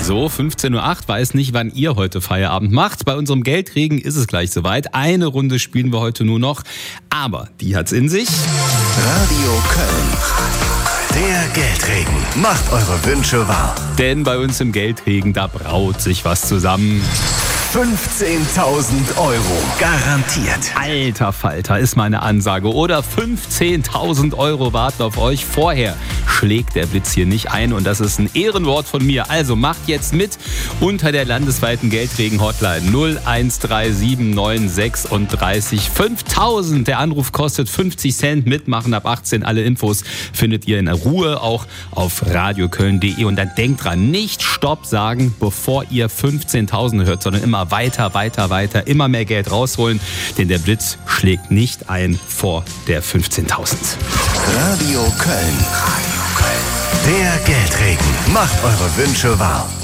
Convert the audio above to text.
So, 15.08 Uhr, weiß nicht, wann ihr heute Feierabend macht. Bei unserem Geldregen ist es gleich soweit. Eine Runde spielen wir heute nur noch, aber die hat's in sich. Radio Köln. Der Geldregen macht eure Wünsche wahr. Denn bei uns im Geldregen, da braut sich was zusammen. 15.000 Euro garantiert. Alter Falter ist meine Ansage. Oder 15.000 Euro warten auf euch. Vorher schlägt der Blitz hier nicht ein und das ist ein Ehrenwort von mir. Also macht jetzt mit unter der landesweiten Geldregen-Hotline 0137936 5000. Der Anruf kostet 50 Cent. Mitmachen ab 18. Alle Infos findet ihr in Ruhe auch auf radioköln.de. Und dann denkt dran, nicht Stopp sagen, bevor ihr 15.000 hört, sondern immer weiter, immer mehr Geld rausholen, denn der Blitz schlägt nicht ein vor der 15.000. Radio Köln. Der Geldregen macht eure Wünsche wahr.